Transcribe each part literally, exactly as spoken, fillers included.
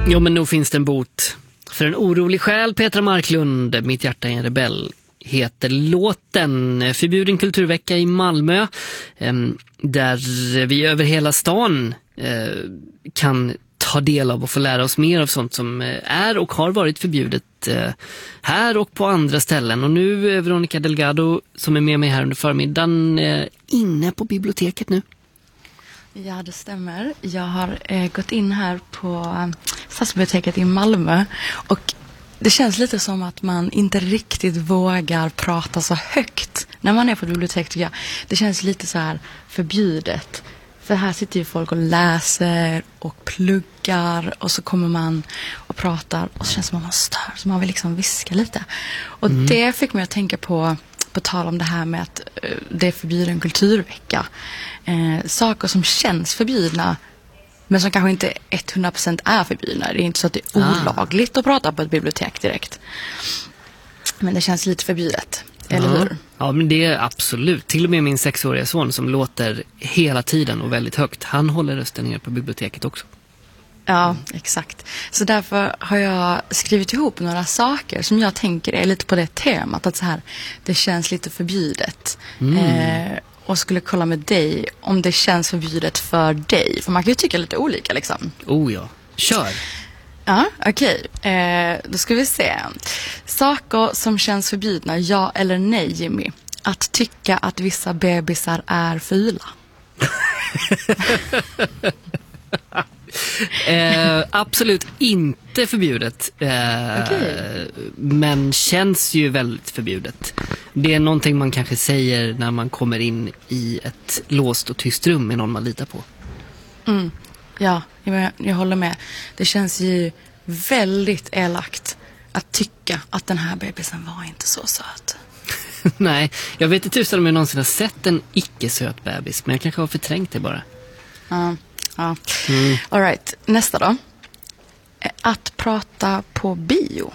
Jo, men nog finns det en bot för en orolig själ. Petra Marklund, Mitt hjärta är en rebell, heter låten. Förbjuden kulturvecka i Malmö, där vi över hela stan kan ta del av och få lära oss mer av sånt som är och har varit förbjudet här och på andra ställen. Och nu är Veronica Delgado, som är med mig här under förmiddagen, inne på biblioteket nu. Ja, det stämmer. Jag har eh, gått in här på Stadsbiblioteket i Malmö, och det känns lite som att man inte riktigt vågar prata så högt när man är på bibliotek, tycker jag. Det känns lite så här förbjudet. För här sitter ju folk och läser och pluggar, och så kommer man och pratar och så känns det som att man stör, så man vill liksom viska lite. Och mm. det fick mig att tänka på, på tal om det här med att uh, det är förbjuden kulturvecka. Eh, saker som känns förbjudna men som kanske inte hundra procent är förbjudna. Det är inte så att det är olagligt ah. att prata på ett bibliotek direkt. Men det känns lite förbjudet, eller ja. hur? Ja, men det är absolut. Till och med min sexåriga son som låter hela tiden och väldigt högt, han håller rösten ner på biblioteket också. Ja, exakt. Så därför har jag skrivit ihop några saker som jag tänker är lite på det temat. Att så här, det känns lite förbjudet. Mm. Eh, och skulle kolla med dig om det känns förbjudet för dig. För man kan ju tycka lite olika liksom. Oh ja, kör! Ja, okej. Okay. Eh, då ska vi se. Saker som känns förbjudna, ja eller nej, Jimmy. Att tycka att vissa bebisar är fula. eh, absolut inte förbjudet. Eh, okay. Men känns ju väldigt förbjudet. Det är någonting man kanske säger när man kommer in i ett låst och tyst rum med någon man litar på. Mm. Ja, jag, jag håller med. Det känns ju väldigt elakt att tycka att den här bebisen var inte så söt. Nej, jag vet inte tusan om jag någonsin har sett en icke-söt bebis, men jag kanske har förträngt det bara. Ja, ja. Mm. All right, nästa då. Att prata på bio.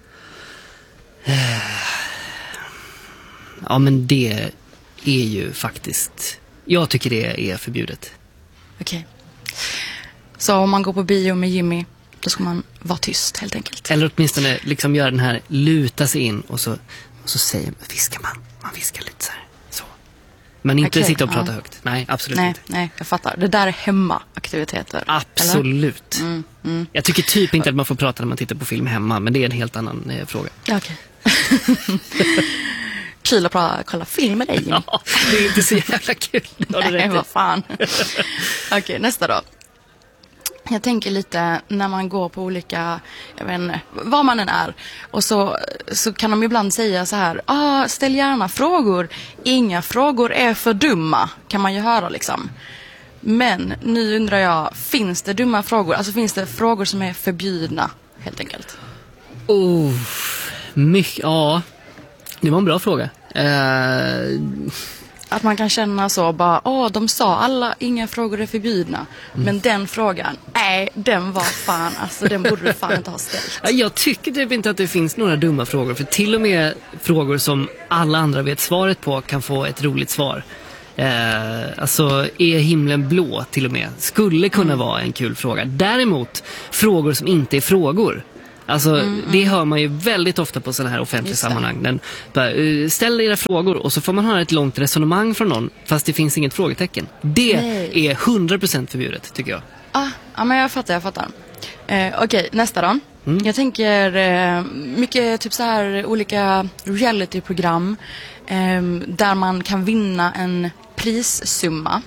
Ja, men det är ju faktiskt... Jag tycker det är förbjudet. Okej. Okay. Så om man går på bio med Jimmy, då ska man vara tyst helt enkelt. Eller åtminstone liksom göra den här, luta sig in och så, och så säger, viskar man. Man viskar lite så här. Så. Men inte okay, sitta och prata ja. högt. Nej, absolut nej, inte. Nej, jag fattar. Det där är hemmaaktiviteter. Absolut. Mm, mm. Jag tycker typ inte att man får prata när man tittar på film hemma, men det är en helt annan eh, fråga. Okej. Okay. Kul att prata, kolla film med dig. Ja, det är inte så jävla kul. Nej, vad fan. Okej, okay, nästa då. Jag tänker lite när man går på olika, jag vet inte, var man än är. Och så, så kan de ibland säga så här, ah, ställ gärna frågor. Inga frågor är för dumma, kan man ju höra liksom. Men nu undrar jag, finns det dumma frågor? Alltså finns det frågor som är förbjudna, helt enkelt? Oh, mycket, ja. Det var en bra fråga. Uh... Att man kan känna så, bara, åh, de sa alla, inga frågor är förbjudna. Mm. Men den frågan, nej, den var fan, alltså den borde du fan inte ha ställt. Jag tycker typ inte att det finns några dumma frågor. För till och med frågor som alla andra vet svaret på kan få ett roligt svar. Eh, alltså, är himlen blå till och med? Skulle kunna mm. vara en kul fråga. Däremot, frågor som inte är frågor. Alltså, mm, mm. det hör man ju väldigt ofta på sådana här offentliga sammanhang. Den, bara, uh, ställ era frågor och så får man höra ett långt resonemang från någon fast det finns inget frågetecken. Det Nej. är hundra procent förbjudet, tycker jag. Ah, ja, men jag fattar, jag fattar. Eh, Okej, okay, nästa då. Mm. Jag tänker eh, mycket typ så här olika realityprogram eh, där man kan vinna en prissumma.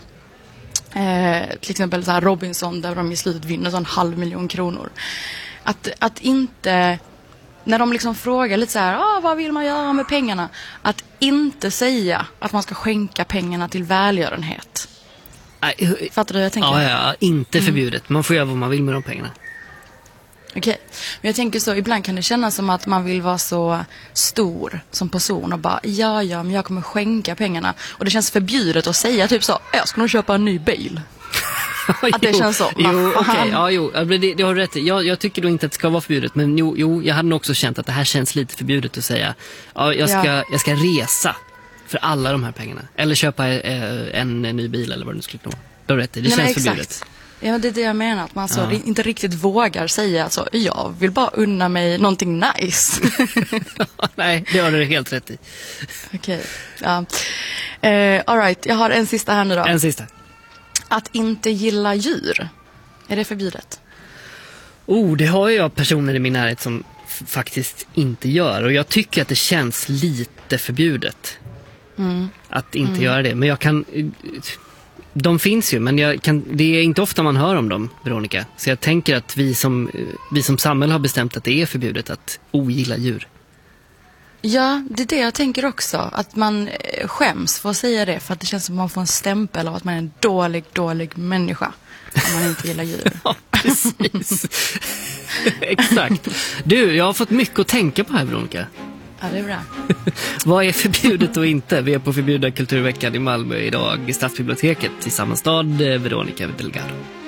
Eh, till exempel så här Robinson, där de i slutet vinner så en halv miljon kronor. Att, att inte, när de liksom frågar lite så här, ah, vad vill man göra med pengarna? Att inte säga att man ska skänka pengarna till välgörenhet. Nej, fattar du vad jag tänker? Ja, ja, inte förbjudet. Man får göra vad man vill med de pengarna. Okej, okay. Men jag tänker så, ibland kan det kännas som att man vill vara så stor som person och bara, ja, ja, men jag kommer skänka pengarna. Och det känns förbjudet att säga typ så, jag ska nog köpa en ny bil. Att det jo, känns så. Jo, okay, ja, jo, det, det har rätt. Jag, jag tycker då inte att det ska vara förbjudet. Men jo, jo, jag hade nog också känt att det här känns lite förbjudet att säga. Ja, jag ska, ja. jag ska resa för alla de här pengarna. Eller köpa eh, en, en ny bil eller vad det nu skulle vara. Då har rätt. Det Nej, känns exakt. förbjudet. Ja, det är det jag menar. Att man så Ja. inte riktigt vågar säga så. Jag vill bara unna mig någonting nice. Nej, det har du helt rätt i. Okej. Ja. Eh, all right, jag har en sista här nu då. En sista. Att inte gilla djur. Är det förbjudet? Oh, det har jag personer i min närhet som f- faktiskt inte gör. Och jag tycker att det känns lite förbjudet. Mm. Att inte göra det. Men jag kan... De finns ju, men jag kan, det är inte ofta man hör om dem, Veronica. Så jag tänker att vi som, vi som samhälle har bestämt att det är förbjudet att ogilla djur. Ja, det är det jag tänker också. Att man eh, skäms för att säga det. För att det känns som att man får en stämpel av att man är en dålig, dålig människa. Om man inte gillar djur. Ja, precis. Exakt. Du, jag har fått mycket att tänka på här, Veronica. Ja, det är bra. Vad är förbjudet och inte? Vi är på Förbjudna kulturveckan i Malmö idag i Stadsbiblioteket i samma stad, Veronica Delgado.